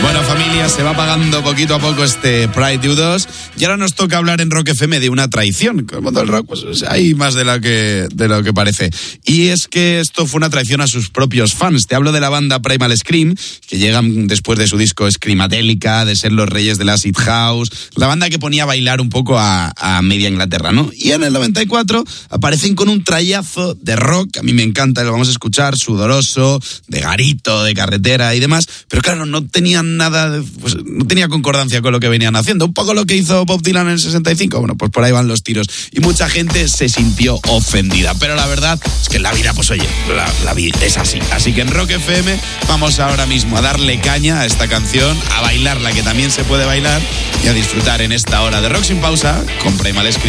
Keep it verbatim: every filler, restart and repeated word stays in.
Bueno, familia, se va apagando poquito a poco este Pride U dos y ahora nos toca hablar en Rock F M de una traición. Con el mundo del rock pues hay más de lo que de lo que parece. Y es que esto fue una traición a sus propios fans. Te hablo de la banda Primal Scream, que llegan después de su disco Screamadelica, de ser los reyes del acid house, la banda que ponía a bailar un poco a, a media Inglaterra, ¿no? Y en el noventa y cuatro aparecen con un trayazo de rock, a mí me encanta, lo vamos a escuchar, sudoroso, de garito, de carretera y demás, pero claro, no tenían nada, pues, no tenía concordancia con lo que venían haciendo. Un poco lo que hizo Bob Dylan en el sesenta y cinco, bueno, pues por ahí van los tiros. Y mucha gente se sintió ofendida. Pero la verdad es que en la vida, pues oye, la, la vida es así. Así que en Rock F M vamos ahora mismo a darle caña a esta canción, a bailarla, que también se puede bailar, y a disfrutar en esta hora de Rock Sin Pausa con Primal Scream.